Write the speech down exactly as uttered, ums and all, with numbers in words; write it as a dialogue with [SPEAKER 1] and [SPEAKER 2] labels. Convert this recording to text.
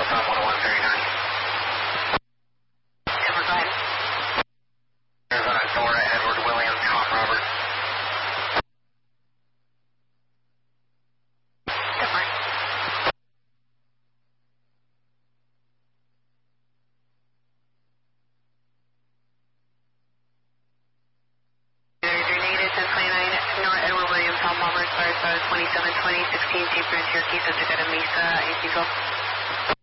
[SPEAKER 1] Tom one oh one thirty-nine.
[SPEAKER 2] Denver, go ahead.
[SPEAKER 1] Arizona, Nora, Edward, William, Tom, Robert.
[SPEAKER 2] Denver. thirty-three negative, ten twenty-nine, Nora, Edward, William, Tom, Robert, Sarasota, twenty-seven twenty, sixteen, Jeep Grand Cherokee, subject at Mesa, A C twelve.